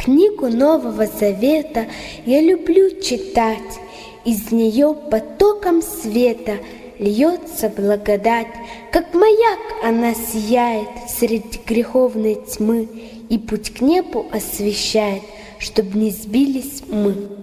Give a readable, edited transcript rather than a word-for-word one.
Книгу Нового Завета я люблю читать, из нее потоком света льется благодать, как маяк она сияет среди греховной тьмы и путь к небу освещает, чтоб не сбились мы.